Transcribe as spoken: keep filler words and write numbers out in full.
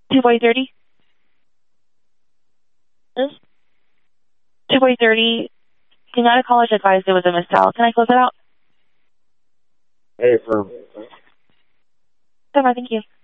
two forty thirty. Hmm? two forty thirty. United College advised it was a misdial. Can I close it out? Hey, firm. Summer, thank you.